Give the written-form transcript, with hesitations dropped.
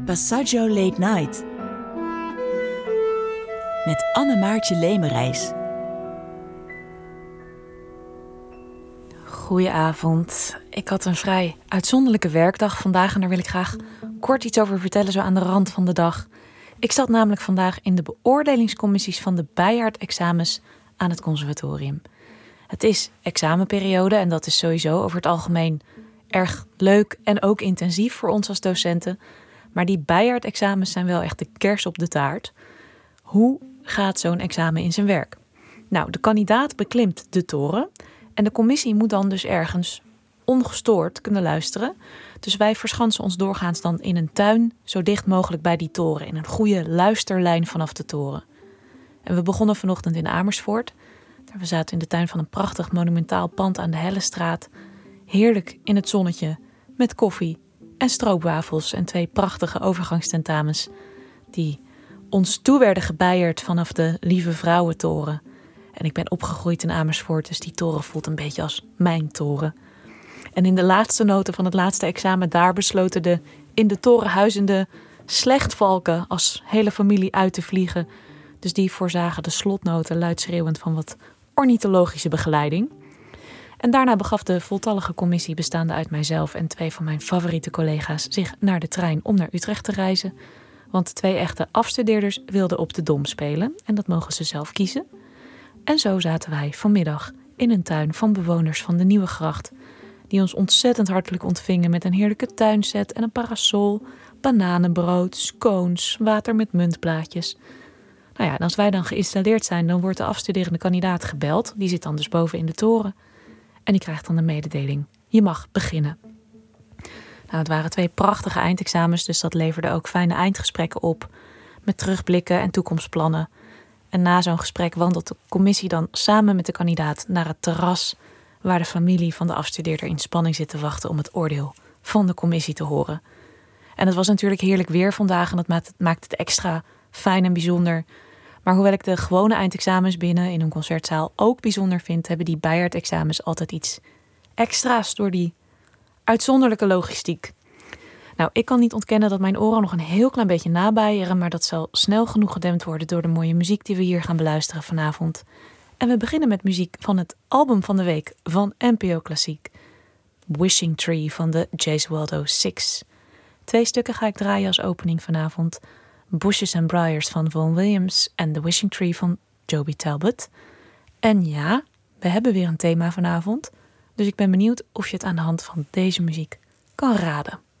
Passaggio Late Night met Anne-Maartje Lemerijs. Goedenavond. Ik had een vrij uitzonderlijke werkdag vandaag en daar wil ik graag kort iets over vertellen, zo aan de rand van de dag. Ik zat namelijk vandaag in de beoordelingscommissies van de Bijjaard-examens aan het conservatorium. Het is examenperiode en dat is sowieso over het algemeen erg leuk en ook intensief voor ons als docenten. Maar die Bijjaard-examens zijn wel echt de kers op de taart. Hoe gaat zo'n examen in zijn werk? Nou, de kandidaat beklimt de toren en de commissie moet dan dus ergens ongestoord kunnen luisteren. Dus wij verschansen ons doorgaans dan in een tuin, zo dicht mogelijk bij die toren, in een goede luisterlijn vanaf de toren. En we begonnen vanochtend in Amersfoort. We zaten in de tuin van een prachtig monumentaal pand aan de Hellestraat. Heerlijk in het zonnetje, met koffie en stroopwafels en 2 prachtige overgangstentamens die ons toe werden gebeierd vanaf de Lieve Vrouwentoren. En ik ben opgegroeid in Amersfoort, dus die toren voelt een beetje als mijn toren. En in de laatste noten van het laatste examen daar besloten de in de toren huizende slechtvalken als hele familie uit te vliegen. Dus die voorzagen de slotnoten luidschreeuwend van wat ornithologische begeleiding. En daarna begaf de voltallige commissie bestaande uit mijzelf en 2 van mijn favoriete collega's zich naar de trein om naar Utrecht te reizen. Want 2 echte afstudeerders wilden op de Dom spelen en dat mogen ze zelf kiezen. En zo zaten wij vanmiddag in een tuin van bewoners van de Nieuwe Gracht, die ons ontzettend hartelijk ontvingen met een heerlijke tuinset en een parasol, bananenbrood, scones, water met muntblaadjes. Nou ja, en als wij dan geïnstalleerd zijn, dan wordt de afstuderende kandidaat gebeld. Die zit dan dus boven in de toren. En die krijgt dan de mededeling: je mag beginnen. Nou, het waren 2 prachtige eindexamens, dus dat leverde ook fijne eindgesprekken op. Met terugblikken en toekomstplannen. En na zo'n gesprek wandelt de commissie dan samen met de kandidaat naar het terras, waar de familie van de afstudeerder in spanning zit te wachten om het oordeel van de commissie te horen. En het was natuurlijk heerlijk weer vandaag en dat maakt het extra fijn en bijzonder. Maar hoewel ik de gewone eindexamens binnen in een concertzaal ook bijzonder vind, hebben die Bijjaard-examens altijd iets extra's door die uitzonderlijke logistiek. Nou, ik kan niet ontkennen dat mijn oren nog een heel klein beetje nabijeren, maar dat zal snel genoeg gedempt worden door de mooie muziek die we hier gaan beluisteren vanavond. En we beginnen met muziek van het album van de week van NPO Klassiek, Wishing Tree van de Gesualdo Six. 2 stukken ga ik draaien als opening vanavond. Bushes and Briars van Vaughan Williams en The Wishing Tree van Joby Talbot. En ja, we hebben weer een thema vanavond, dus ik ben benieuwd of je het aan de hand van deze muziek kan raden.